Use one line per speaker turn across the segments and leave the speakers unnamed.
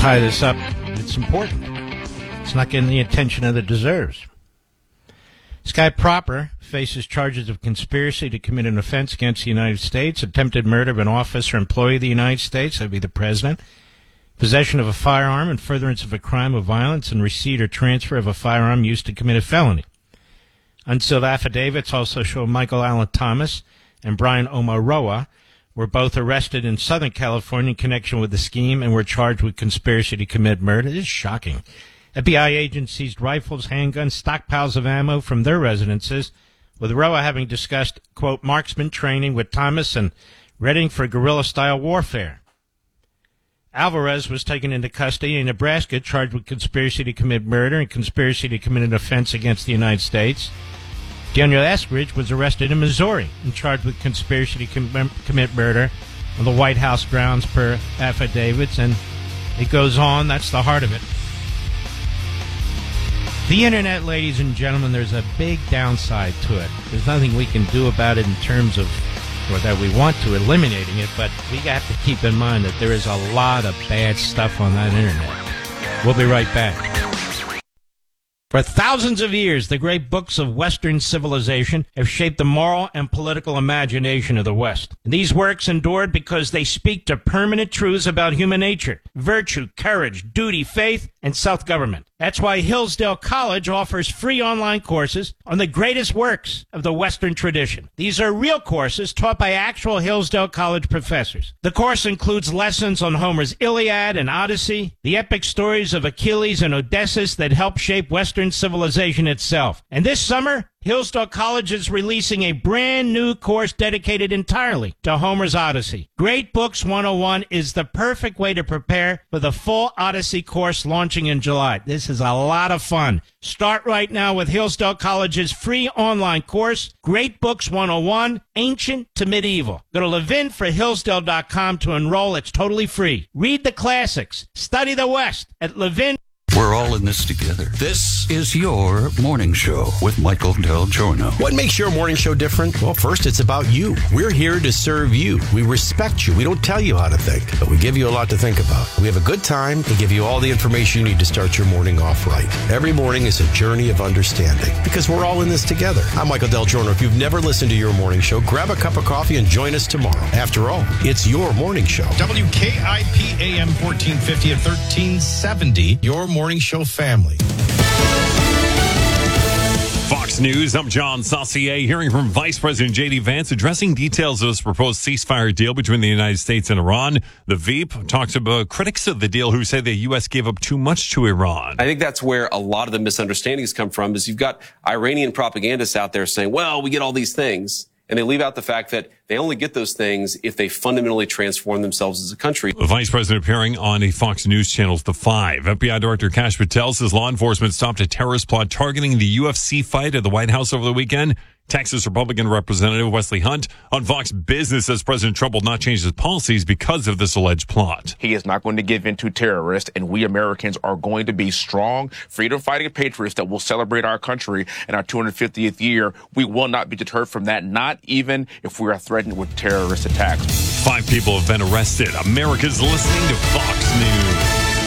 tie this up. It's important. It's not getting the attention that it deserves. This guy Proper faces charges of conspiracy to commit an offense against the United States, attempted murder of an officer or employee of the United States, that would be the president, possession of a firearm and furtherance of a crime of violence, and receipt or transfer of a firearm used to commit a felony. Unsealed affidavits also show Michael Allen Thomas and Brian Omaroa were both arrested in Southern California in connection with the scheme and were charged with conspiracy to commit murder. This is shocking. FBI agents seized rifles, handguns, stockpiles of ammo from their residences, with Roa having discussed, quote, marksman training with Thomas and readying for guerrilla-style warfare. Alvarez was taken into custody in Nebraska, charged with conspiracy to commit murder and conspiracy to commit an offense against the United States. Daniel Eskridge was arrested in Missouri and charged with conspiracy to commit murder on the White House grounds per affidavits, and it goes on. That's the heart of it. The Internet, ladies and gentlemen, there's a big downside to it. There's nothing we can do about it in terms of, or that we want to, eliminating it, but we have to keep in mind that there is a lot of bad stuff on that Internet. We'll be right back. For thousands of years, the great books of Western civilization have shaped the moral and political imagination of the West. These works endured because they speak to permanent truths about human nature, virtue, courage, duty, faith, and self-government. That's why Hillsdale College offers free online courses on the greatest works of the Western tradition. These are real courses taught by actual Hillsdale College professors. The course includes lessons on Homer's Iliad and Odyssey, the epic stories of Achilles and Odysseus that help shape Western civilization itself. And this summer, Hillsdale College is releasing a brand new course dedicated entirely to Homer's Odyssey. Great Books 101 is the perfect way to prepare for the full Odyssey course launching in July. This is a lot of fun. Start right now with Hillsdale College's free online course, Great Books 101, Ancient to Medieval. Go to levinforhillsdale.com to enroll. It's totally free. Read the classics. Study the West at Levin.
We're all in this together. This is your morning show with Michael Del Giorno.
What makes your morning show different? Well, first, it's about you. We're here to serve you. We respect you. We don't tell you how to think, but we give you a lot to think about. We have a good time and give you all the information you need to start your morning off right. Every morning is a journey of understanding because we're all in this together. I'm Michael Del Giorno. If you've never listened to your morning show, grab a cup of coffee and join us tomorrow. After all, it's your morning show.
WKIP AM 1450 at 1370. Your morning show family.
Fox News, I'm John Saucier, hearing from Vice President J.D. Vance addressing details of this proposed ceasefire deal between the United States and Iran. The Veep talks about critics of the deal who say the U.S. gave up too much to Iran.
I think that's where a lot of the misunderstandings come from, is you've got Iranian propagandists out there saying, well, we get all these things. And they leave out the fact that they only get those things if they fundamentally transform themselves as a country.
The Vice President appearing on a Fox News channel's The Five. FBI Director Kash Patel says law enforcement stopped a terrorist plot targeting the UFC fight at the White House over the weekend. Texas Republican Representative Wesley Hunt on Fox Business says President Trump will not change his policies because of this alleged plot.
He is not going to give in to terrorists, and we Americans are going to be strong, freedom-fighting patriots that will celebrate our country in our 250th year. We will not be deterred from that, not even if we are threatened with terrorist attacks.
5 people have been arrested. America's listening to Fox News.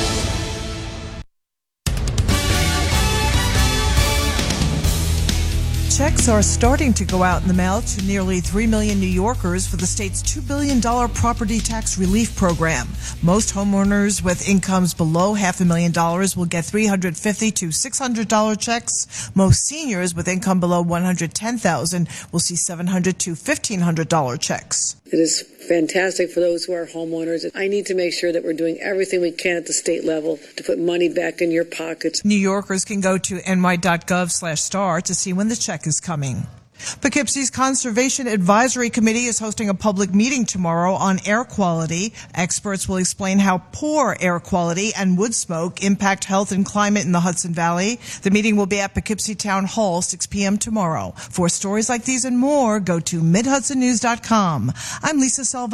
Checks are starting to go out in the mail to nearly 3 million New Yorkers for the state's $2 billion property tax relief program. Most homeowners with incomes below $500,000 will get $350 to $600 checks. Most seniors with income below $110,000 will see $700 to $1,500 checks.
It is fantastic for those who are homeowners. I need to make sure that we're doing everything we can at the state level to put money back in your pockets.
New Yorkers can go to ny.gov/star to see when the check is coming. Poughkeepsie's Conservation Advisory Committee is hosting a public meeting tomorrow on air quality. Experts will explain how poor air quality and wood smoke impact health and climate in the Hudson Valley. The meeting will be at Poughkeepsie Town Hall, 6 p.m. tomorrow. For stories like these and more, go to MidHudsonNews.com. I'm Lisa Salva.